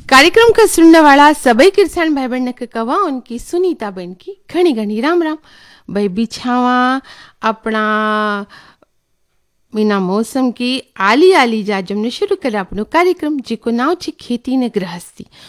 कार्यक्रम का सुनने वाला सभी किसान भाई बहन के कवा उनकी सुनीता बहन की घनी घनी राम राम। भाई बिछावा अपना मीना मौसम की आली आली जा जमने शुरू करा अपनो कार्यक्रम जिको नाव छी खेती ने गृहस्थी।